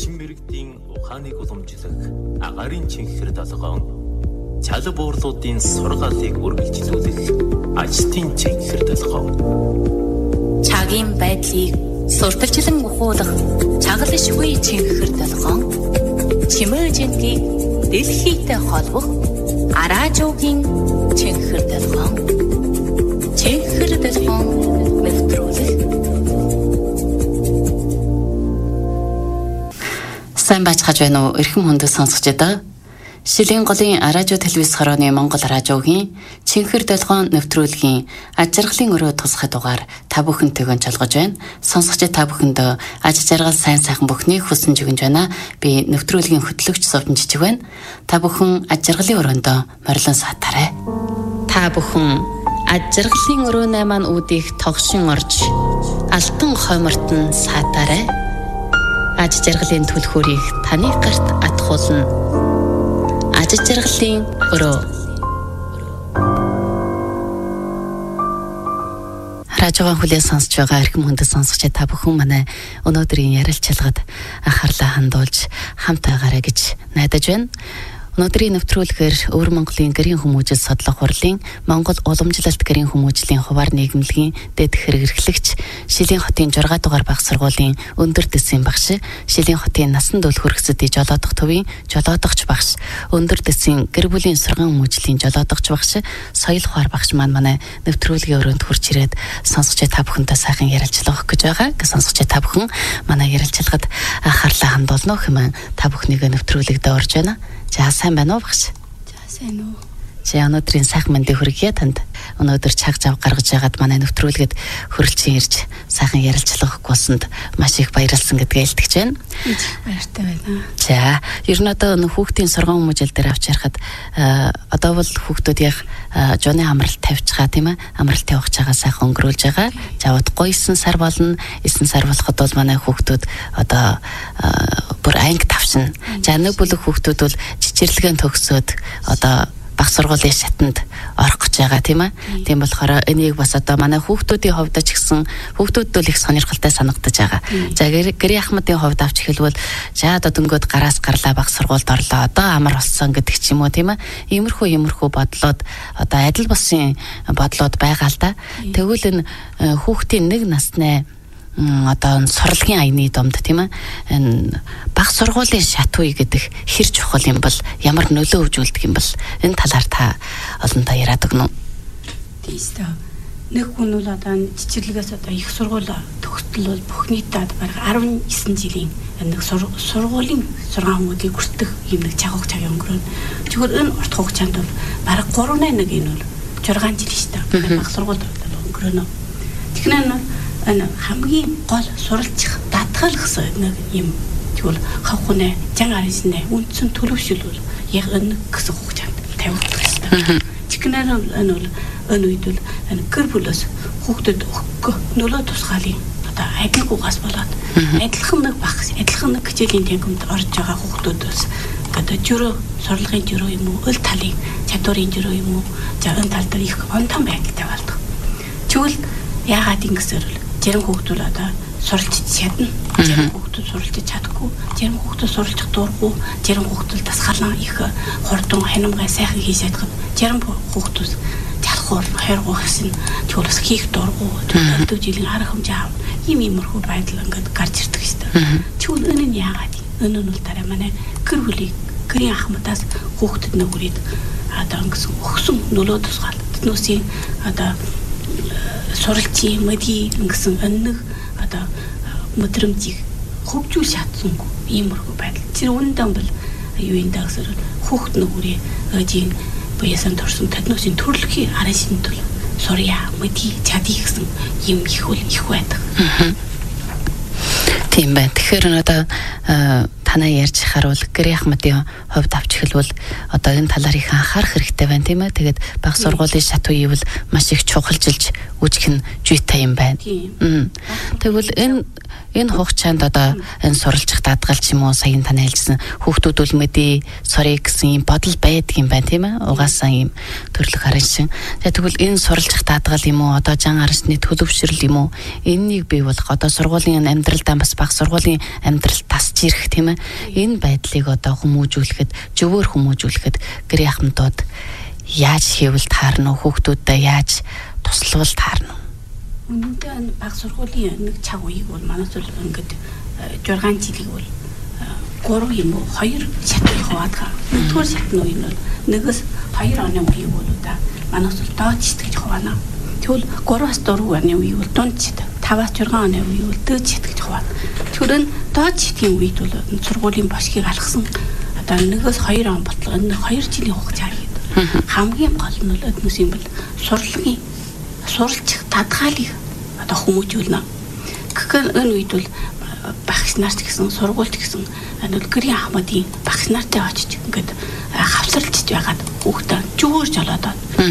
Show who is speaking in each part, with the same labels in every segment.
Speaker 1: Эчин мэрэгдийн ухааныг уламжлах агарын чихэр долгоон чалга буурлуудын сургаалыг үргэлжлүүлэх ажилтны чихэр долгоон
Speaker 2: чагийн байдлыг сурталчлан ухуулах чагалшгүй чихэр долгоон чимээжинтгийг дэлхийтэй холбох араажуугийн чихэр долгоон чихэр долгоон нэвтрүүлэх. Сайн бачгаж байна уу? Эрхэм хүндэт сонсогч даа. Шилийн голын радио телевиз хорооны Монгол радиогийн чихэр долгоон нэвтрүүлгийн аж жаргалын өрөө тусгай дугаар та бүхэнтэйгэн чолгож байна. Сонсогч та бүхэнд аж жаргал сайн сайхан бүхнийг хүсэн жигэнж байна. Би нэвтрүүлгийн хөтлөгч Совдон Жижиг байна. Та бүхэн аж жаргалын өрөөндөө морилон саатаарай. Та бүхэн аж жаргалын өрөөнөө маань үүдийг тогшин орж алтан хойморт нь саатаарай. Аж жаргалын түлхүүрийг таны гарт атгуулна. Аж жаргалын өрөө. Радиогийн хүлээн сонсож байгаа эрхэм хүндэт сонсогч та бүхэн манай өнөөдрийн ярилцлагад анхаарлаа хандуулж хамт байгаарай гэж найдаж байна. Өнөөдрийн нэвтрүүлгээр Өвөр Монголын гэрийн хүмүүжил судлах хурлын Монгол уламжлалт гэрийн хүмүүжлийн хуваар нийгэмлэгийн дэд хэрэглэгч Шилийн хотын 6 дугаар бага сургуулийн өндөр дэсийн багш, Шилийн хотын насан турш хөргөсөд жолоодох төвийн жолоодогч багш, өндөр дэсийн гэр бүлийн сурган хүмүүжлийн жолоодогч багш, соёл хуваар багш манай нэвтрүүлгийн өрөөнд хурж ирээд сонсогч та бүхэнтэй сайхан ярилцлага өгөх гэж байгаа. Сонсогч та бүхэн манай ярилцлагад анхаарлаа хандуулна хэмээн та бүхнийг нэвтрүүлэгдээ орж байна. За сайн байна уу багш?
Speaker 3: За сайн уу.
Speaker 2: За өнөөдрийн сайхан мэндийг хүргье танд. Өнөөдөр цаг зав гаргаж яагаад манай нэвтрүүлгэд хөрөлцөн ирж сайхан ярилцлага өгөх болсонд маш их баярлсан гэдгээ илтгэж байна.
Speaker 3: Баяртай байна.
Speaker 2: За ер нь одоо хүүхдийн сургууль хүмүүжил дээр авч ярахад одоо бол хүүхдүүдийн жооны амралт тавьж байгаа тийм ээ. Амралт явах чагаа сайхан өнгөрүүлж байгаа. За удахгүй 9 сар болно. 9 сар болоход бол манай хүүхдүүд одоо бүр анги тавшина. За нэг бүлэг хүүхдүүд бол жижирлэгэн төгсөөд одоо баг сургуулийн шатанд орох гэж байгаа тийм ээ. Тийм болохоор энийг бас одоо манай хүүхдүүдийн хувьд ч гэсэн хүүхдүүд бол их сонирхолтой санагдаж байгаа. За гэрийн ахмадын хувьд авч хэлбэл за одоо дөнгөд гараас гарлаа баг сургуульд орлоо. Одоо амар болсон гэдэг ч юм уу тийм ээ. Иймэрхүү бодлоод одоо адил болсон бодлоод байгаа л да. Тэгвэл энэ хүүхдийн нэг насны одоо сурлагын аяны домд тийм ээ баг сургуулийн шатуй гэдэг хэр чухал юм бол ямар нөлөө өгүүлдэг юм бол энэ талаар та олонтаа яриад өгнө үү?
Speaker 3: Тиймээ нэг хүн бол одоо жижирлэгээс одоо их сургууль төгсдөл бол бүх нийтэд бараг 19 жилийн нэг сургуулийн 6 хүмүүдийг хүртэх юм нэг цаг өнгөрөөн. Зүгээр энэ урт хугацаанд бол бараг 3-1 энэ бол 6 жил шүү дээ. Баг сургуульд өнгөрөөнө. Тэгэхээр энэ хамгийн гол суралцах даатгалсан нэг юм. Тэгвэл хавхунаа жан ариснаа үндсэн төлөвшөлвөл яг энэ гэсэн хугацаанд тавигдах хэрэгтэй. Чихнээр энэ үед бол энэ гэр бүлээс хүүхдэд өгөх нөлөө тусгаалын одоо адилгуугаас болоод адилхан нэг багс адилхан нэг хичээлийн тэмдэгт орж байгаа хүүхдүүдээс одоо журуу сурлагын журуу юм уу өл талын чадварын журуу юм уу за энэ тал дээр их онтон байдалтай болдог. Тэгвэл яагаад ингэсээр вэ? Зарим хүүхдүүд одоо суралцж чадна. Зарим хүүхдүүд суралцж чадахгүй. Зарим хүүхдүүд суралцах дурггүй. Зарим хүүхдүүд тасгалан их хурдан ханамгай сайхан хийж чадах. Зарим хүүхдүүд залхуур хайргуу гэсэн тэгвэл бас хийх дурггүй. Тэгвэл жилийн арга хэмжээ аав. Иймэрхүү байдал ингээд гарч ирдэг шүү дээ. Тэгвэл энэ нь яагаад? Энэ нь бол дараа манай гэр бүлийн гэрийн ахмадаас хүүхдэд нөгөөд одоо ингэсэн өгсөн нөлөө тусгаал. Тэднүүсийн одоо суралцын мэдээ ингэсэн өнөг одоо мэдрэмжийг хөгжүүл шатсангүй иймэрхүү байдал. Тэр үнэндээ бол юу юм даа гэсээр хүүхд нөгөөрийн өжийн буяасан төрсөн тэднүүсийн төрөлхийн арын шинтэл сурья мэдээ чадий гэсэн юм их байдаг. Тийм байна. Тэгэхээр одоо танаа ярьж харуул гэрийн ахмадын хувьд авч хэлбэл одоо энэ талаар их анхаарах хэрэгтэй байна тийм ээ. Тэгээд баг сургуулийн шатуй ивэл маш их чухалжилж үүсгэх нь зүйтэй юм байна. Тэгвэл энэ хугацаанд одоо энэ суралцах даатгал ч юм уу саяхан танаа хэлсэн хүүхдүүд бол мэдээ сурыг гэсэн юм бодол байдаг юм байна тийм ээ. Угаасаа юм төрлөх арын шин. Тэгвэл энэ суралцах даатгал юм уу одоо жан арсны төлөвшрөл юм уу энэнийг бий болгох одоо сургуулийн амьдралдаа бас баг сургуулийн амьдрал тасч
Speaker 2: гарч ирэх тийм ээ. Энэ байдлыг одоо хүмүүжүүлэхэд, зөвөр хүмүүжүүлэхэд гэр ахмадууд яаж хийвэл таарна уу? Хүүхдүүдэд яаж туславал таарна уу?
Speaker 3: Үнэндээ баг сургуулийн нэг цаг үеиг бол манайс бол ингээд 6 жилиг бол 3 юм уу 2 шатыг хаваад га. Нэгдүгээр шатны үе нь бол нэгээс 2 оны үе бол да манайс бол доод шитгэж хаваана. Тэгвэл 3-аас 4 оны үе бол дунд шат, 5-аас 6 оны үе бол дээд шитгэж хаваад. Тэгэхээр доод шитгийн үед бол сургуулийн бошгийг алгасан одоо нэгээс 2 он ботлоо энэ 2 жилийн хугацаа гэдэг. Хамгийн гол нь бол эднүсийн бол суралцах татгаалыг одоо хүмүүжүүлнэ. Тэгэхээр энэ үед бол багш нарт гэсэн сургуульд гэсэн гэрийн ахмадын багш нартай очиж ингээд хавсарлж байгаад хүүхдээ зүгээрж олоод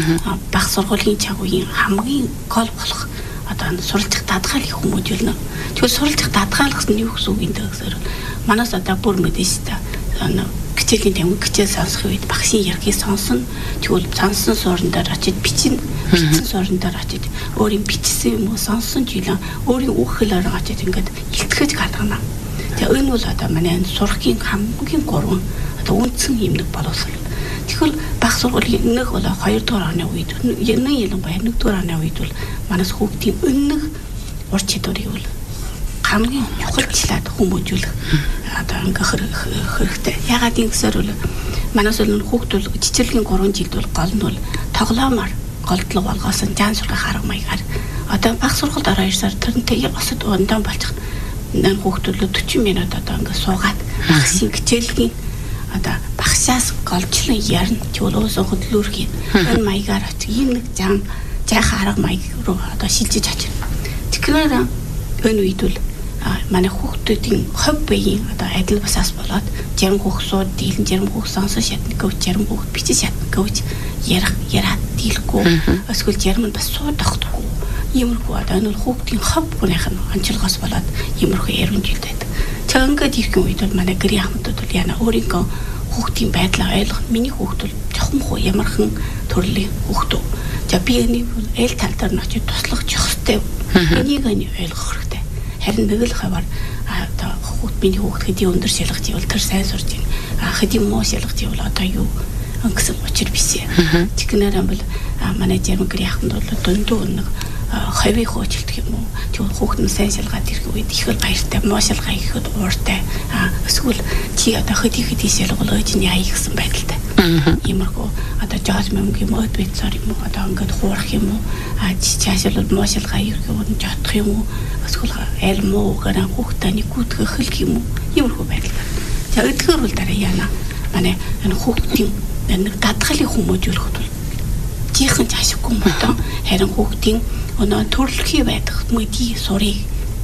Speaker 3: баг сургуулийн цаг үеийн хамгийн гол болох одоо суралцах татгаалыг хүмүүжүүлнэ. Тэгэхээр суралцах татгаал гэсэн нь юу гэсэн үг юм бэ гэхээр манайс одоо бүр мэдээж та хичээлийн тамиг хичээл сонсох үед багшийн яргийг сонсно. Тэгвэл сонсон суурин дээр очиж бичсэн суурин дээр очиж өөрийн бичсэн юм уу сонсон жилэн өөрийн үг хэлээр очиж ингээд илтгэж гадагна. Тэгээ энэ бол одоо манай сурахын хамгийн гурван одоо үндсэн юм нэг боловсрол. Тэгэхээр баг сургуулийн нэг бол 2 дугаар оны үед ялангуяа 1 дугаар оны үед бол манайс хүүхдийн өнөг ур чадварыг бол хамгийн чухалчлаад хүмүүжүүлэх одоо ингээ хэрэгтэй. Ягаад ингэсээр бол манайс бол хүүхдүүд жижиглэгийн 3 жилд бол гол нь бол тоглоомоор голдлог болгоосон жан сургах арга маягаар одоо баг сургуульд ороо ирсээр тэрнтэй осод ундаан болчих энэ хүүхдүүд 40 минут одоо ингээ суугаад багшийн хичээлгийн одоо багшаас голчлон ярина. Тэгвэл өөсөө хөдлөөрхийн энэ маягаар ийм нэг жаахан арга маяг руу одоо шилжиж очино. Тэгэхээр энэ үед бол манай хүүхдүүдийн хов биеийн одоо адил басаас болоод зарим хүүхд сууд дийлэн зарим хүүхд сонсон шатны гүйж зарим хүүхд бичиж шатны гүйж яраад дийлэхгүй эсвэл зарим нь бас суудахгүй иймэрхүү одоо энэ хүүхдийн хов бүнийх нь онцлогоос болоод иймэрхүү яригджилт байдаг. Тэгээ ингээд ирэх үед бол манай гэрийн ахмадууд бол яна өөрийнхөө хүүхдийн байдлаа ойлгох. Миний хүүхд бол жоохон хөө ямархан төрлийн хүүхд. За би энийг аль тал дээр нь очиж туслах ёстой. Энийг ойлгох хэрэгтэй. Харин нэг л хавар одоо хүүхд миний хүүхд хэдий өндөр шалгаж ивэл тэр сайн сурж байна. Хэдий муу шалгаж ивэл одоо юу гэсэн учир бисээ. Тэгнээр бол манай зарим гэрийн ахмад бол дундуу нэг хавийн хөөжилт юм уу. Тэгвэл хүүхд нь сайн шалгаад ирэх үед их л баяртай, муу шалгаа ихэд ууртай. Эсвэл чи одоо хэдий шалгал өөж нь яа гэсэн байдалтай. Иймэрхүү одоо жааз мөнгө юм уу, бицаар юм уу, одоо ингээд хуурах юм уу, чаашаал муу шалгаа ирэх юм уу, жотох юм уу, эсвэл аль муу гэрэн хүүхдээ нэггүйтгэх хэл юм уу. Иймэрхүү байдалтай. За эдгээр бол дараа яана. Манай энэ хүүхдийн нэг дадгалыг хүмүүжүүлэхэд бол жихэн ашиггүй мөтөн харин хүүхдийн өнөө төрөлхий байдаг мэдээ сурыг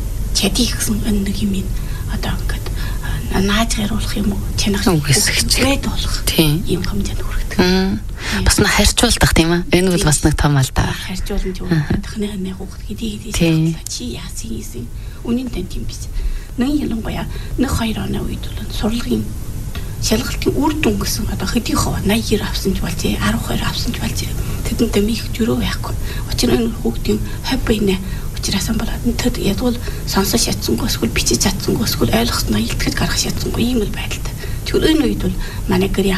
Speaker 3: чадих гэсэн нэг юм одоо ингээд нааж гаруулах юм уу чанах үсгэж болох юм хэмжээнд хүргэдэг.
Speaker 2: Бас нэг харьцуулдах тийм ээ. Энэ бол бас нэг том алдаа.
Speaker 3: Харьцуулна ч ухааны хүүхд хэдий чи яасан юм үнэн тань тийм биш. Нэг ялангуяа 1-2 оны үед бол сурлагын шалгалтын үр дүн гэсэн одоо хэдий хоо 80 авсан ч болж 12 авсан ч болж тэдэнтэй их жөрөө байхгүй. Учир нь хүүхдийн хав биенэ учраас болоод тэд ядвал сонсож чадсангүй эсвэл бичиж чадсангүй эсвэл ойлгосноо илтгэж гаргах чадсангүй ийм л байдалтай. Тэгвэл энэ үед бол манай гэрийн